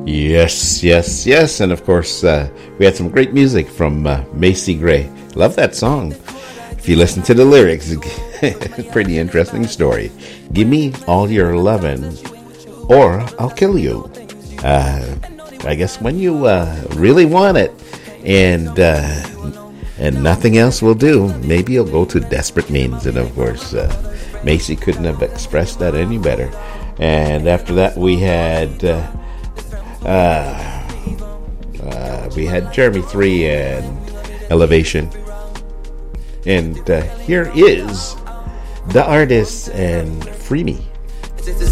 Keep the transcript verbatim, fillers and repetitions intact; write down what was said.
Yes, yes, yes. And of course, uh, we had some great music from uh, Macy Gray. Love that song. If you listen to the lyrics, pretty interesting story. Give me all your lovin', or I'll kill you. Uh, I guess when you uh, really want it, and uh, and nothing else will do, maybe you'll go to desperate means. And of course, uh, Macy couldn't have expressed that any better. And after that, we had uh, uh, uh, we had Jeremy three and Elevation. And uh, here is The Artist and Free Me.